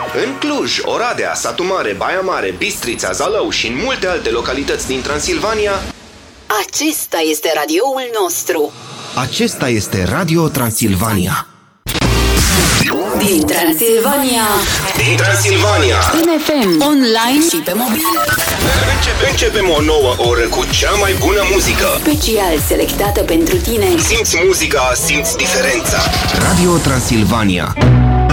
În Cluj, Oradea, Satu Mare, Baia Mare, Bistrița, Zalău și în multe alte localități din Transilvania, acesta este radioul nostru. Acesta este Radio Transilvania. Din Transilvania. Din Transilvania. În FM, online și pe mobil. Începem o nouă oră cu cea mai bună muzică. Special selectată pentru tine. Simți muzica, simți diferența. Radio Transilvania.